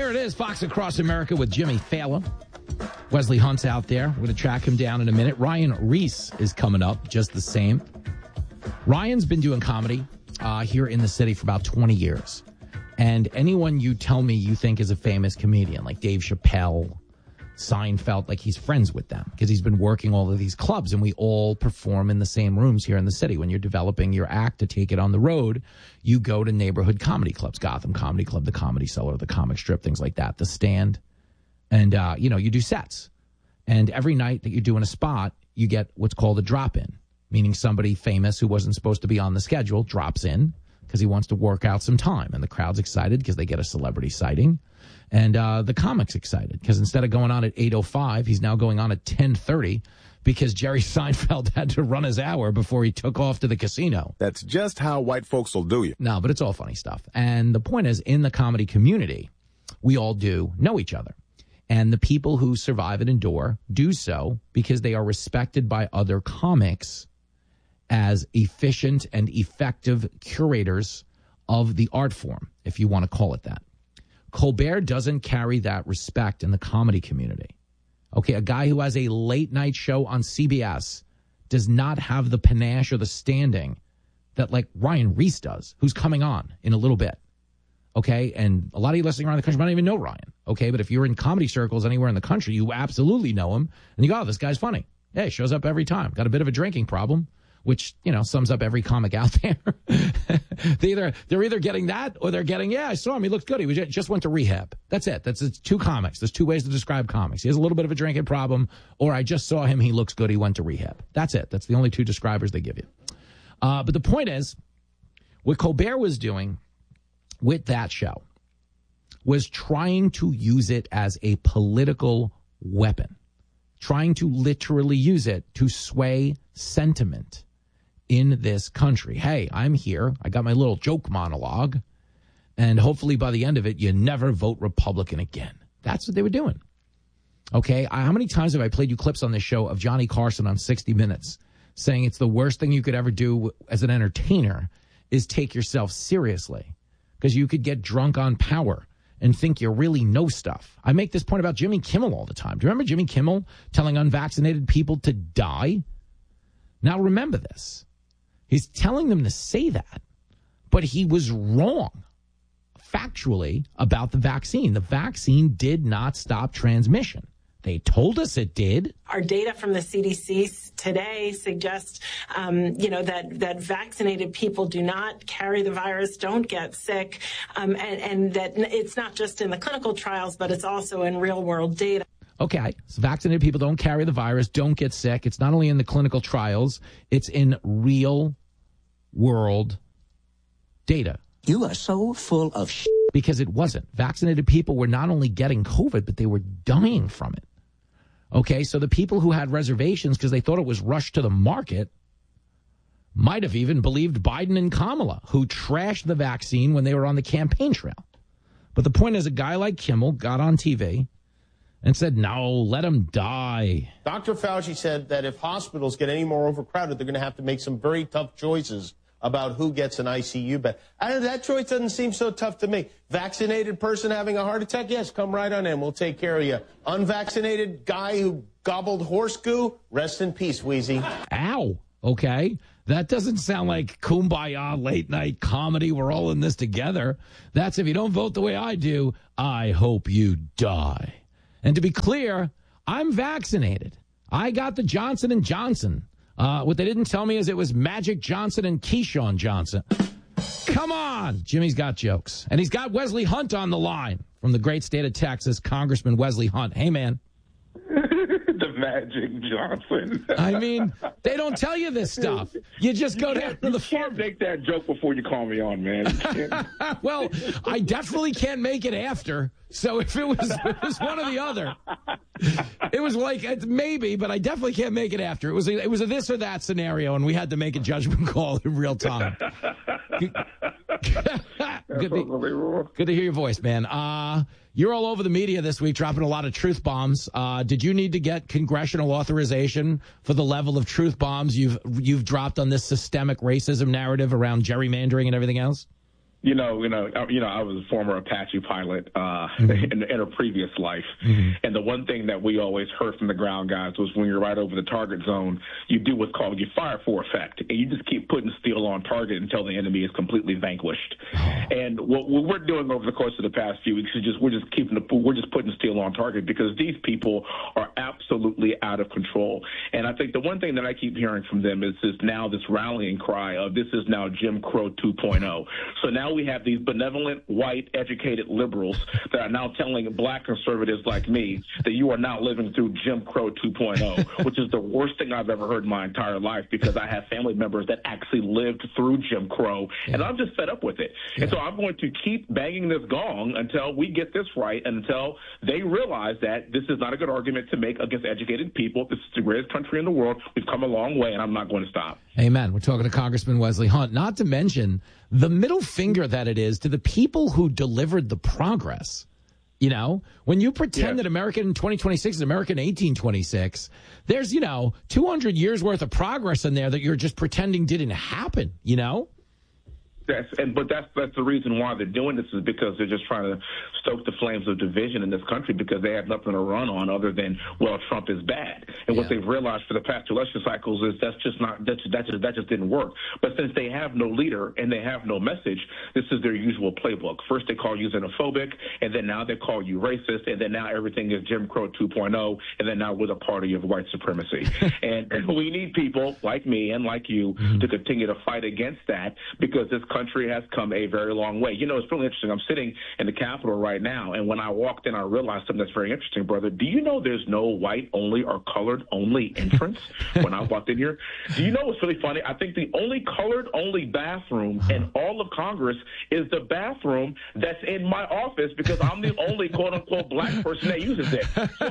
Here it is, Fox Across America with Jimmy Fallon. Wesley Hunt's out there. We're going to track him down in a minute. Ryan Reese is coming up just the same. Ryan's been doing comedy here in the city for about 20 years. And anyone you tell me you think is a famous comedian, like Dave Chappelle, Seinfeld, like he's friends with them because he's been working all of these clubs and we all perform in the same rooms here in the city. When you're developing your act to take it on the road, you go to neighborhood comedy clubs, Gotham Comedy Club, the Comedy Cellar, the Comic Strip, things like that, the Stand. And, you do sets. And every night that you're doing a spot, you get what's called a drop-in, meaning somebody famous who wasn't supposed to be on the schedule drops in because he wants to work out some time. And the crowd's excited because they get a celebrity sighting. And the comic's excited because instead of going on at 8:05, he's now going on at 10:30 because Jerry Seinfeld had to run his hour before he took off to the casino. That's just how white folks will do you. No, but it's all funny stuff. And the point is, in the comedy community, we all do know each other. And the people who survive and endure do so because they are respected by other comics as efficient and effective curators of the art form, if you want to call it that. Colbert doesn't carry that respect in the comedy community. Okay, a guy who has a late night show on CBS does not have the panache or the standing that like Ryan Reese does, who's coming on in a little bit. Okay, and a lot of you listening around the country might not even know Ryan. Okay, but if you're in comedy circles anywhere in the country, you absolutely know him. And you go, oh, this guy's funny. Hey, shows up every time. Got a bit of a drinking problem, which, sums up every comic out there. They're either getting that or they're getting, yeah, I saw him. He looked good. He just went to rehab. That's it. It's two comics. There's two ways to describe comics. He has a little bit of a drinking problem, or I just saw him. He looks good. He went to rehab. That's it. That's the only two describers they give you. But the point is, what Colbert was doing with that show was trying to use it as a political weapon, trying to literally use it to sway sentiment in this country. Hey, I'm here. I got my little joke monologue, and hopefully by the end of it, you never vote Republican again. That's what they were doing. Okay, how many times have I played you clips on this show of Johnny Carson on 60 Minutes saying it's the worst thing you could ever do as an entertainer is take yourself seriously because you could get drunk on power and think you really know stuff. I make this point about Jimmy Kimmel all the time. Do you remember Jimmy Kimmel telling unvaccinated people to die? Now remember this. He's telling them to say that, but he was wrong factually about the vaccine. The vaccine did not stop transmission. They told us it did. Our data from the CDC today suggests, that vaccinated people do not carry the virus, don't get sick, and that it's not just in the clinical trials, but it's also in real-world data. Okay, so vaccinated people don't carry the virus, don't get sick. It's not only in the clinical trials, it's in real-world data. You are so full of shit. Because it wasn't. Vaccinated people were not only getting COVID, but they were dying from it. Okay, so the people who had reservations because they thought it was rushed to the market might have even believed Biden and Kamala, who trashed the vaccine when they were on the campaign trail. But the point is, a guy like Kimmel got on TV and said, no, let him die. Dr. Fauci said that if hospitals get any more overcrowded, they're going to have to make some very tough choices about who gets an ICU bed. That choice doesn't seem so tough to me. Vaccinated person having a heart attack? Yes, come right on in. We'll take care of you. Unvaccinated guy who gobbled horse goo? Rest in peace, Wheezy. Ow. Okay. That doesn't sound like kumbaya late night comedy. We're all in this together. That's if you don't vote the way I do, I hope you die. And to be clear, I'm vaccinated. I got the Johnson & Johnson. What they didn't tell me is it was Magic Johnson and Keyshawn Johnson. Come on. Jimmy's got jokes. And he's got Wesley Hunt on the line from the great state of Texas, Congressman Wesley Hunt. Hey, man. The Magic Johnson. I mean, they don't tell you this stuff. You just go down to the farm. You can't make that joke before you call me on, man. Well, I definitely can't make it after. So if it was one or the other. It was like, maybe, but I definitely can't make it after. It was a this or that scenario, and we had to make a judgment call in real time. Good to hear your voice, man. You're all over the media this week, dropping a lot of truth bombs. Did you need to get congressional authorization for the level of truth bombs you've dropped on this systemic racism narrative around gerrymandering and everything else? I was a former Apache pilot in a previous life. Mm-hmm. And the one thing that we always heard from the ground guys was when you're right over the target zone, you do what's called your fire for effect. And you just keep putting steel on target until the enemy is completely vanquished. And what we're doing over the course of the past few weeks is we're just putting steel on target because these people are absolutely out of control. And I think the one thing that I keep hearing from them is now this rallying cry of this is now Jim Crow 2.0. So now we have these benevolent, white, educated liberals that are now telling black conservatives like me that you are now living through Jim Crow 2.0, which is the worst thing I've ever heard in my entire life because I have family members that actually lived through Jim Crow, and I'm just fed up with it. Yeah. And so I'm going to keep banging this gong until we get this right and until they realize that this is not a good argument to make against educated people. This is the greatest country in the world. We've come a long way, and I'm not going to stop. Amen. We're talking to Congressman Wesley Hunt, not to mention the middle finger that it is to the people who delivered the progress. You know, when you pretend that America in 2026 is America in 1826, there's, 200 years worth of progress in there that you're just pretending didn't happen, But that's the reason why they're doing this is because they're just trying to stoke the flames of division in this country because they have nothing to run on other than, well, Trump is bad. And what they've realized for the past two election cycles is that just didn't work. But since they have no leader and they have no message, this is their usual playbook. First they call you xenophobic, and then now they call you racist, and then now everything is Jim Crow 2.0, and then now we're the party of white supremacy. and we need people like me and like you to continue to fight against that because this country has come a very long way. It's really interesting. I'm sitting in the Capitol right now, and when I walked in, I realized something that's very interesting, brother. Do you know there's no white-only or colored-only entrance when I walked in here? Do you know what's really funny? I think the only colored-only bathroom in all of Congress is the bathroom that's in my office because I'm the only quote-unquote black person that uses it.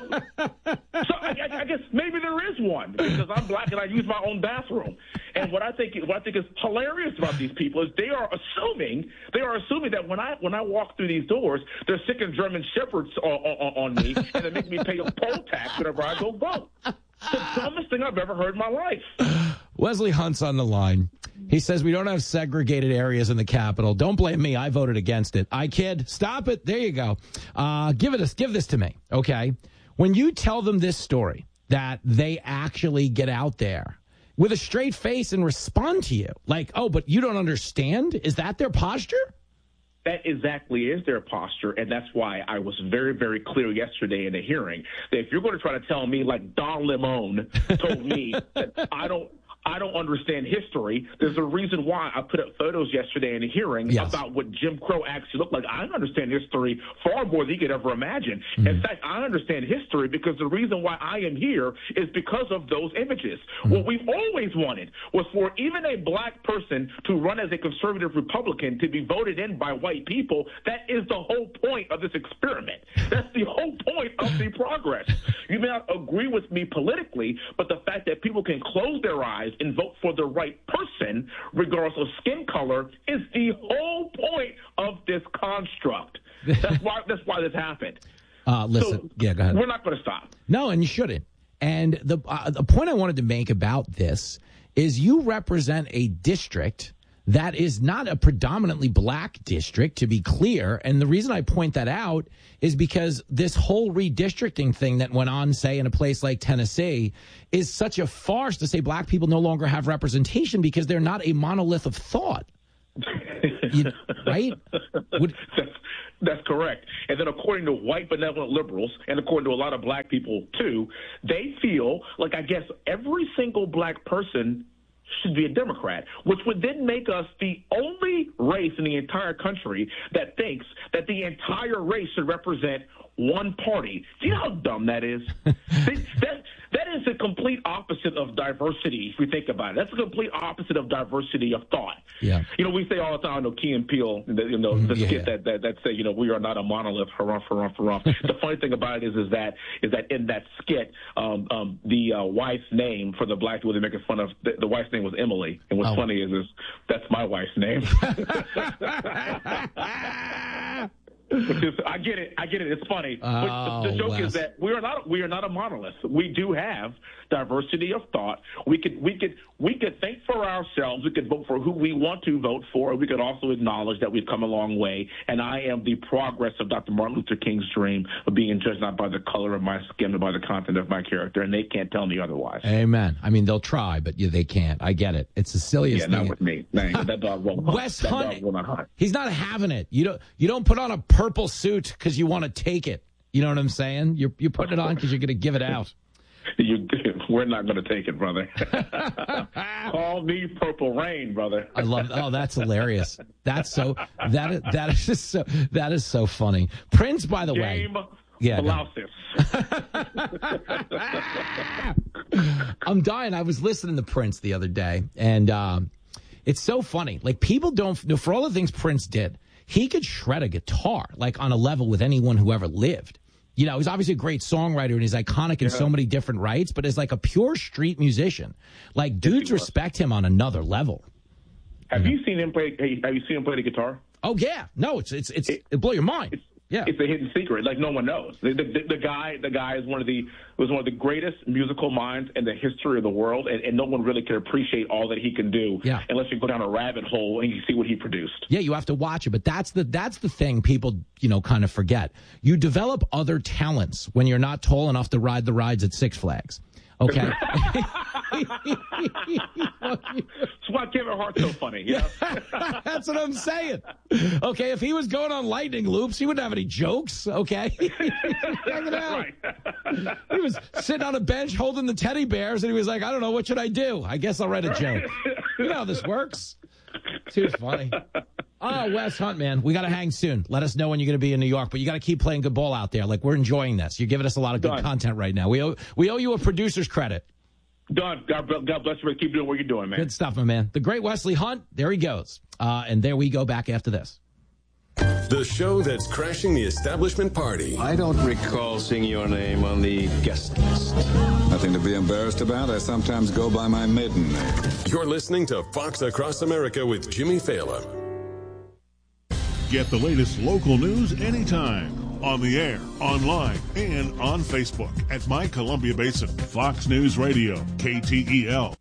So I guess maybe there is one because I'm black and I use my own bathroom. And what I think is hilarious about these people is they are assuming that when I walk through these doors, they're sick of German shepherds on me and they make me pay a poll tax whenever I go vote. It's the dumbest thing I've ever heard in my life. Wesley Hunt's on the line. He says we don't have segregated areas in the Capitol. Don't blame me. I voted against it. I kid. Stop it. There you go. Give this to me. Okay. When you tell them this story, that they actually get out there with a straight face and respond to you like, oh, but you don't understand? Is that their posture? That exactly is their posture, and that's why I was very, very clear yesterday in the hearing that if you're going to try to tell me like Don Lemon told me that I don't understand history, there's a reason why I put up photos yesterday in a hearing about what Jim Crow actually looked like. I understand history far more than you could ever imagine. Mm-hmm. In fact, I understand history because the reason why I am here is because of those images. Mm-hmm. What we've always wanted was for even a black person to run as a conservative Republican to be voted in by white people. That is the whole point of this experiment. That's the whole point of the progress. You may not agree with me politically, but the fact that people can close their eyes and vote for the right person, regardless of skin color, is the whole point of this construct. That's why this happened. Listen, go ahead. We're not going to stop. No, and you shouldn't. And the point I wanted to make about this is you represent a district that is not a predominantly black district, to be clear. And the reason I point that out is because this whole redistricting thing that went on, say, in a place like Tennessee is such a farce to say black people no longer have representation because they're not a monolith of thought. Right? That's correct. And then according to white benevolent liberals, and according to a lot of black people too, they feel like, I guess, every single black person should be a Democrat, which would then make us the only race in the entire country that thinks that the entire race should represent one party. Do you know how dumb that is? That is the complete opposite of diversity, if we think about it. That's the complete opposite of diversity of thought. Yeah. We say all the time, Key and Peele, the skit that say, we are not a monolith, harumph, harumph, harumph. The funny thing about it is that in that skit, the wife's name for the black people they're making fun of, the wife's name was Emily. And what's funny is that's my wife's name. I get it. It's funny. But the joke is that we are not a monolith. We do have diversity of thought. We could think for ourselves. We could vote for who we want to vote for. We could also acknowledge that we've come a long way. And I am the progress of Dr. Martin Luther King's dream of being judged not by the color of my skin, but by the content of my character. And they can't tell me otherwise. Amen. I mean, they'll try, but they can't. I get it. It's the silliest thing. Yeah, not with me. That dog won't hunt. Wes Hunt, he's not having it. You don't put on a purple suit because you want to take it. You know what I'm saying? You're putting it on because you're going to give it out. We're not going to take it, brother. Call me Purple Rain, brother. I love. Oh, that's hilarious. That is so funny. Prince, by the way. Yeah. I'm dying. I was listening to Prince the other day, and it's so funny. Like, people don't know, for all the things Prince did, he could shred a guitar, like, on a level with anyone who ever lived. You know, he's obviously a great songwriter and he's iconic in so many different rights, but as like a pure street musician, like, dudes respect him on another level. Have you seen him play? Have you seen him play the guitar? Oh yeah, no, it blow your mind. Yeah, it's a hidden secret. Like, no one knows. The guy is one of the greatest musical minds in the history of the world, and no one really can appreciate all that he can do unless you go down a rabbit hole and you see what he produced. Yeah, you have to watch it, but that's the thing people kind of forget. You develop other talents when you're not tall enough to ride the rides at Six Flags. Okay. That's why Kevin Hart's so funny. You know? That's what I'm saying. Okay, if he was going on lightning loops, he wouldn't have any jokes. Okay. Hanging out. Right. He was sitting on a bench holding the teddy bears, and he was like, I don't know, what should I do? I guess I'll write a joke. You know how this works. Too funny. Oh, Wes Hunt, man, we got to hang soon. Let us know when you're going to be in New York, but you got to keep playing good ball out there. Like, we're enjoying this. You're giving us a lot of good content right now. We owe you a producer's credit. Done. God bless you. Keep doing what you're doing, man. Good stuff, my man. The great Wesley Hunt. There he goes. And there we go back after this. The show that's crashing the establishment party. I don't recall seeing your name on the guest list. Nothing to be embarrassed about. I sometimes go by my maiden name. You're listening to Fox Across America with Jimmy Fallon. Get the latest local news anytime. On the air, online, and on Facebook at My Columbia Basin. Fox News Radio, KTEL.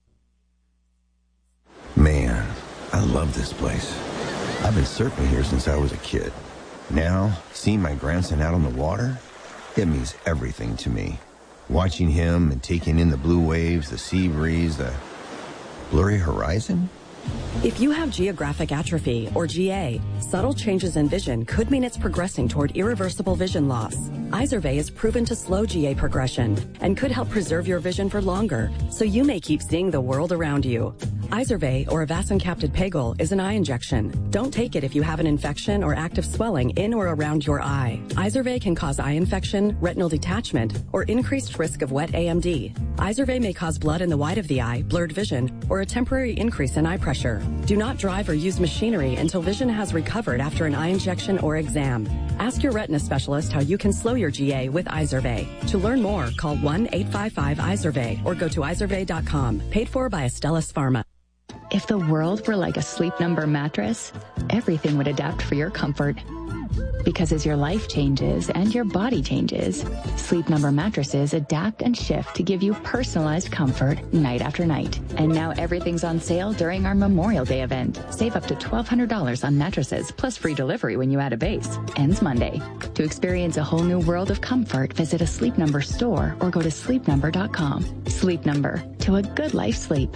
Man, I love this place. I've been surfing here since I was a kid. Now, seeing my grandson out on the water, it means everything to me. Watching him and taking in the blue waves, the sea breeze, the blurry horizon. If you have geographic atrophy, or GA, subtle changes in vision could mean it's progressing toward irreversible vision loss. Izervay is proven to slow GA progression and could help preserve your vision for longer, so you may keep seeing the world around you. Izervay, or avacincaptad pegol, is an eye injection. Don't take it if you have an infection or active swelling in or around your eye. Izervay can cause eye infection, retinal detachment, or increased risk of wet AMD. Izervay may cause blood in the white of the eye, blurred vision, or a temporary increase in eye pressure. Do not drive or use machinery until vision has recovered after an eye injection or exam. Ask your retina specialist how you can slow your GA with Izervay. To learn more, call 1-855-IZERVAY or go to izervay.com. Paid for by Astellas Pharma. If the world were like a Sleep Number mattress, everything would adapt for your comfort. Because as your life changes and your body changes, Sleep Number mattresses adapt and shift to give you personalized comfort night after night. And now everything's on sale during our Memorial Day event. Save up to $1,200 on mattresses plus free delivery when you add a base. Ends Monday. To experience a whole new world of comfort, visit a Sleep Number store or go to sleepnumber.com. Sleep Number. To a good life sleep.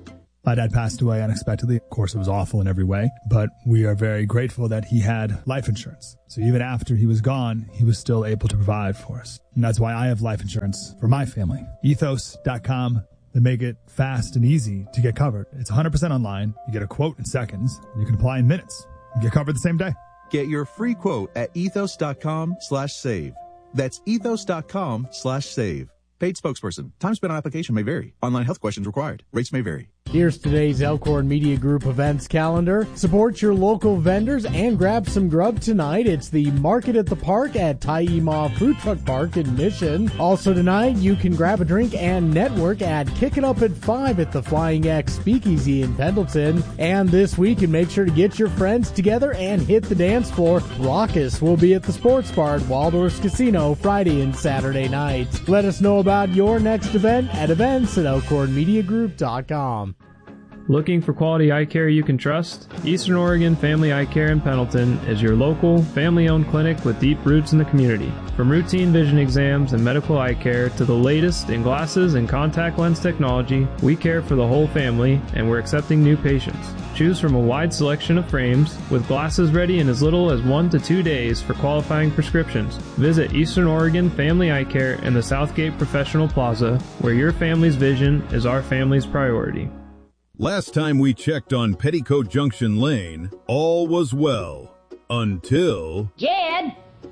My dad passed away unexpectedly. Of course, it was awful in every way, but we are very grateful that he had life insurance. So even after he was gone, he was still able to provide for us. And that's why I have life insurance for my family. Ethos.com. They make it fast and easy to get covered. It's 100% online. You get a quote in seconds. And you can apply in minutes. You get covered the same day. Get your free quote at ethos.com/save. That's ethos.com/save. Paid spokesperson. Time spent on application may vary. Online health questions required. Rates may vary. Here's today's Elkhorn Media Group events calendar. Support your local vendors and grab some grub tonight. It's the Market at the Park at Taima Food Truck Park in Mission. Also tonight, you can grab a drink and network at Kick It Up at 5 at the Flying X Speakeasy in Pendleton. And this week, and make sure to get your friends together and hit the dance floor. Raucous will be at the Sports Bar at Waldorf's Casino Friday and Saturday nights. Let us know about your next event at events@elkhornmediagroup.com. Looking for quality eye care you can trust? Eastern Oregon Family Eye Care in Pendleton is your local, family-owned clinic with deep roots in the community. From routine vision exams and medical eye care to the latest in glasses and contact lens technology, we care for the whole family, and we're accepting new patients. Choose from a wide selection of frames, with glasses ready in as little as 1 to 2 days for qualifying prescriptions. Visit Eastern Oregon Family Eye Care in the Southgate Professional Plaza, where your family's vision is our family's priority. Last time we checked on Petticoat Junction Lane, all was well. Until... Jed!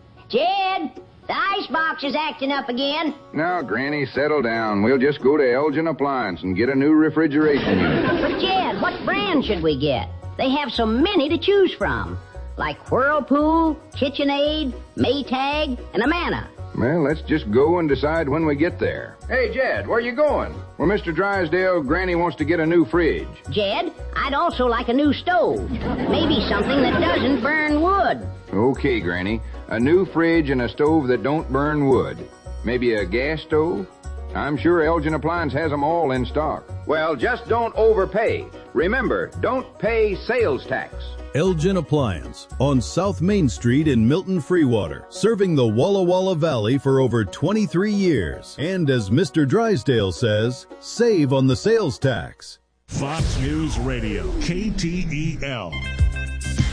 The icebox is acting up again. Now, Granny, settle down. We'll just go to Elgin Appliance and get a new refrigeration unit. But, Jed, what brand should we get? They have so many to choose from. Like Whirlpool, KitchenAid, Maytag, and Amana. Well, let's just go and decide when we get there. Hey, Jed, where you going? Well, Mr. Drysdale, Granny wants to get a new fridge. Jed, I'd also like a new stove. Maybe something that doesn't burn wood. Okay, Granny. A new fridge and a stove that don't burn wood. Maybe a gas stove? I'm sure Elgin Appliance has them all in stock. Well, just don't overpay. Remember, don't pay sales tax. Elgin Appliance on South Main Street in Milton Freewater, serving the Walla Walla Valley for over 23 years. And as Mr. Drysdale says, save on the sales tax. Fox News Radio, KTEL.